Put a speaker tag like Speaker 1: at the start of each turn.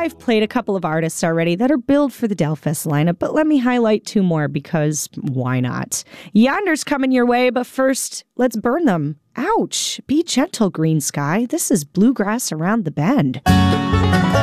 Speaker 1: I've played a couple of artists already that are billed for the Delfest lineup, but let me highlight 2 more because why not? Yonder's coming your way, but first, let's burn them. Ouch! Be gentle, Green Sky. This is Bluegrass Around the Bend.